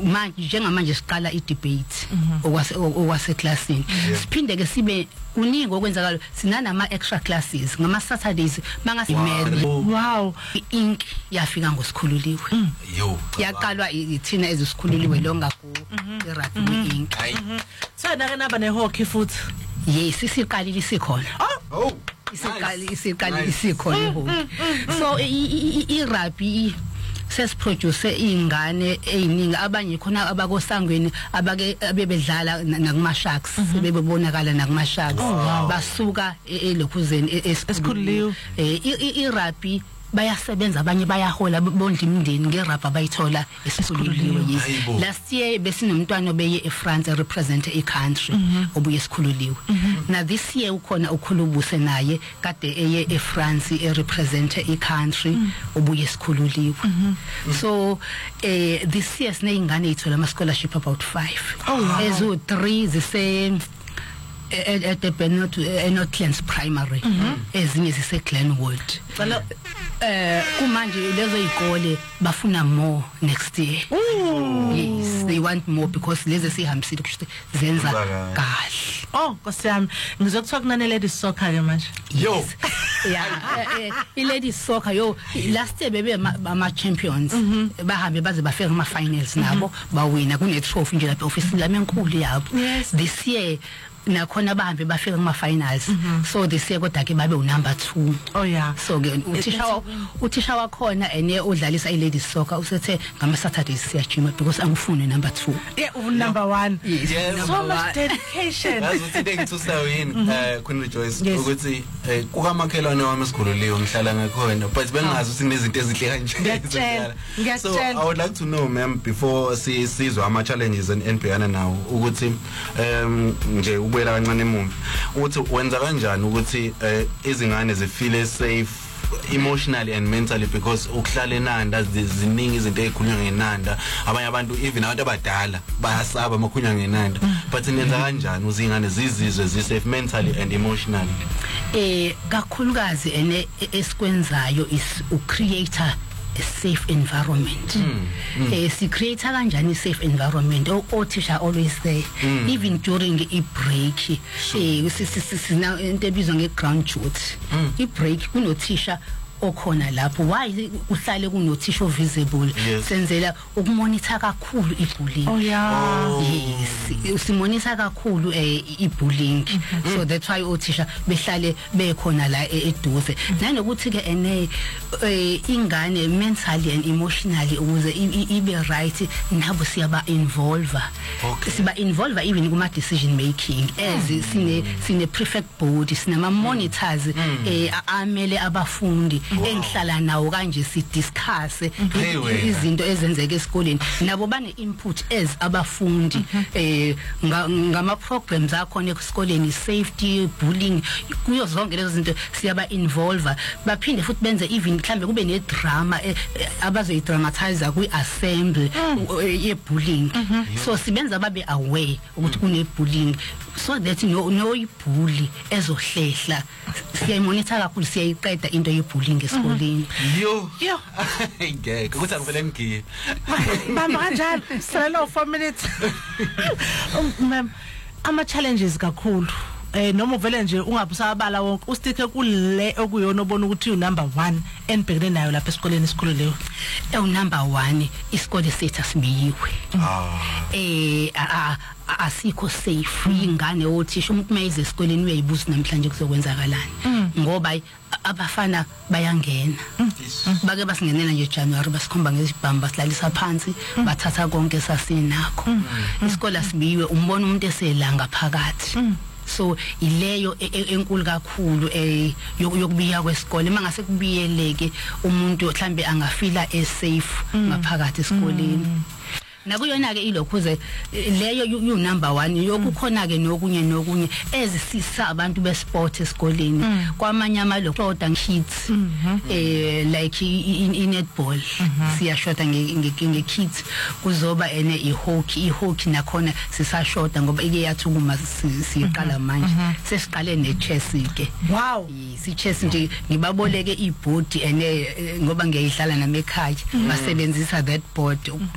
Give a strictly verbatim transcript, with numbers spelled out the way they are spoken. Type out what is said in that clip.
manje njengamanje siqala i-debate okwase okwase classini siphinde ke sibe kuningi okwenzakala sinana ama extra classes ngama Saturdays mangasimele wow ink yafika ngosikhululiwe yo yaqalwa ithina ezisikhululiwe longa ku i-rugby ink so nake naba ne hockey futhi yes isiqalile sikhona oh isiqali isiqali isikhona ihockey so i-rugby sesiproduce ingane eziningi abanye khona abakosangweni abake bebedlala nakuma Sharks bebebonakala nakuma Sharks basuka elokhuzeni esikhululiwe i-rugby bayasebenza abanye bayahola bondla imindeni ngerabha abayithola esikhululiwe yes last year besinomntwana obeye eFrance represent iCountry obuye esikhululiwe na this year ukhona ukhulubuse naye kade eye eFrance erepresent iCountry obuye esikhululiwe so eh this year sineyingane ithola ama scholarship about five ezo three zise at the Benot Enotlands primary ezinye zise Glenwood eh kumanje lezo izikole bafuna more next year yes they want more because lezi sihambisile kusho zenza kahle oh nkosiyami ngizokuthiwa kunane ladies soccer ke manje yo yeah i ladies soccer yo last year bebe ama champions bahambe baze bafika kuma finals nabo bawina kune trophy nje lapha office lami enkulu yabo this year nakhona bahambe bafika kuma finals so this year kodwa ke babe u number two oh yeah so ke uthisha uthisha wakhona ene udlalisa i ladies soccer usethe ngama Saturdays siyajima because angifuni number two yeah u number one yes so much dedication azuthi ngithusawini eh Queen Rejoice ukuthi kukamakhelwane wami esikhululiwe ngihlala ngakhona but bengazi ukuthi kunezinto ezihle kanje ngiyacela so I would like to know ma'am before si sizwe ama challenges enibhekana nawo ukuthi um nje ubuyela kancane emuva uthi wenza kanjani ukuthi izingane zifeel safe emotionally and mentally because ukuhlala enanda ziningi izinto ezikhulunywa ngenanda abanye abantu even abantu abadala bayasaba makhunywa ngenanda but nenza kanjani uzingane zizizwe zi safe mentally and emotionally eh kakhulukazi ene esikwenzayo is u creator a safe environment mm, mm. eh si create kanjani safe environment o teacher always there mm. even during a break eh sisina into ebizwa nge ground duty mm. I break kuno teacher okhona lapho why uhlale kunothisha visible senzela ukumonitor kakhulu ibullying oh yeah yes usimonitor kakhulu ibullying so that's why othisha behlale bekhona la eduze nanokuthi ke ene ingane mentally and emotionally ukuze ibe right nabo siyaba involve siba involve even kuma decision making as sine sine prefect board sinama monitors eh amele abafundi engihlala nawo kanje si discuss izinto ezenzeka esikoleni nabo bane input as abafundi eh ngama programs akho esikoleni safety bullying kuyo zonke lezo zinto siyaba involve baphinde futhi benze even mhlambe kube ne drama abazoyi dramatize ku assembly ye bullying so sibenza babe aware ukuthi kune bullying so that no no ibully ezohlehla siyayimonitor kakhulu siyayiqeda into ye bullying esikoleni yo yo ngeke ukuthi angivele ngigiye bamba kanjani sala four minutes ma'am ama challenges kakhulu eh noma uvele nje ungabusabala wonke usticke kule okuyona obona ukuthi u number one enibhekene nayo lapha esikoleni esikhulu leyo eh u number one isikole sethu asibiyiwe ah eh a asikho safe ingane othisha umuntu mayize esikoleni uyayibuza namhlanje kuzokwenzakalani ngoba abafana bayangena bake basingenela nje January basikhomba ngezibhamba silalisa phansi bathatha konke sasinakho isikole sibiyiwe umbona umuntu eselanga phakathi so ileyo enkulu kakhulu eh yokubiya kwesikole mangase kubiyeleke umuntu mhlambe angafila e safe maphakathi esikoleni nakuyona ke ilokhuze leyo you number one yokukhona ke nokunye nokunye ezisisa abantu besport esikoleni kwamanye amalokhoda kids eh like i netball siyashoda nge kids kuzoba ene i hockey i hockey nakhona sisashoda ngoba ike yathukuma siqala manje sesiqale ne chess ke wow si chess nje ngibaboleke iboard ene ngoba ngiyidlala nami ekhaya basebenzisa that board